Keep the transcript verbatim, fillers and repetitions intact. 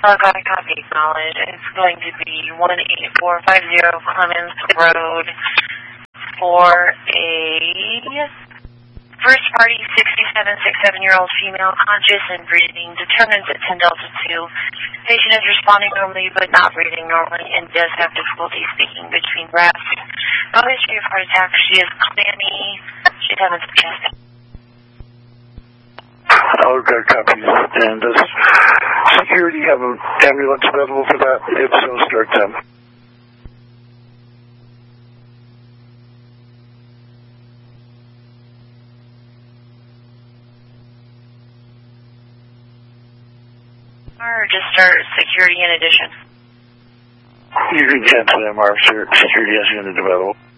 Uh, got a copy acknowledged. It's going to be one eight four five zero Clemens Road for a first party sixty-seven, sixty-seven-year-old female, conscious and breathing, determines it's in Delta two. Patient is responding normally but not breathing normally and does have difficulty speaking between breaths. No history of heart attack. She is clammy. She's having some chest. Oh, got copies. And does security have an ambulance available for that? If so, start them. Or just start security in addition. You can cancel M R if security has unit available.